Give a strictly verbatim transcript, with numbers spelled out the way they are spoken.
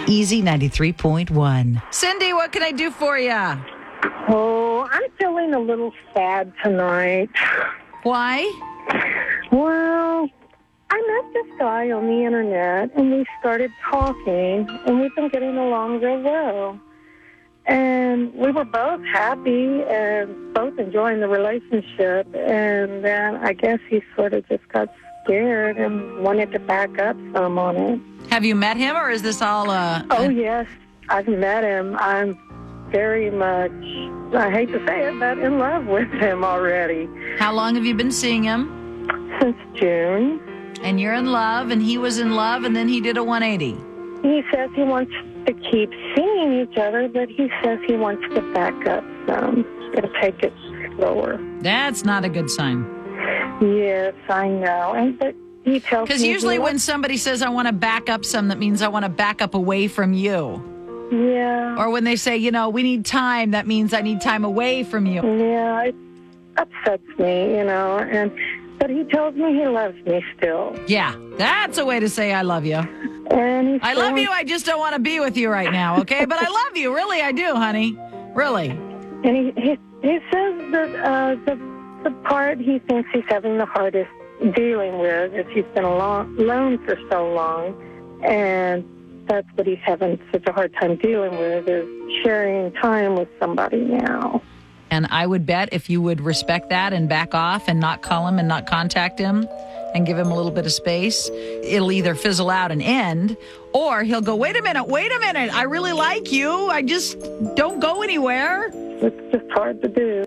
Easy ninety-three point one. Cindy, what can I do for you? Oh, I'm feeling a little sad tonight. Why? Well, I met this guy on the internet, and we started talking, and we've been getting along real well. And we were both happy and both enjoying the relationship. And then I guess he sort of just got scared and wanted to back up some on it. Have you met him, or is this all uh Oh, yes. I've met him. I'm very much, I hate to say it, but in love with him already. How long have you been seeing him? Since June. And you're in love, and he was in love, and then he did a one eighty. He says he wants to keep seeing each other, but he says he wants to back up some and take it slower. That's not a good sign. Yes, I know. And but he tells me... Because usually he when wants, somebody says, I want to back up some, that means I want to back up away from you. Yeah. Or when they say, you know, we need time, that means I need time away from you. Yeah, it upsets me, you know, and... But he tells me he loves me still. Yeah, that's a way to say I love you. And he I love you, I just don't want to be with you right now, okay? But I love you, really, I do, honey. Really. And he he, he says that uh, the, the part he thinks he's having the hardest dealing with is he's been alone, alone for so long, and that's what he's having such a hard time dealing with, is sharing time with somebody now. And I would bet if you would respect that and back off and not call him and not contact him and give him a little bit of space, it'll either fizzle out and end, or he'll go, wait a minute, wait a minute, I really like you. I just don't go anywhere. It's just hard to do.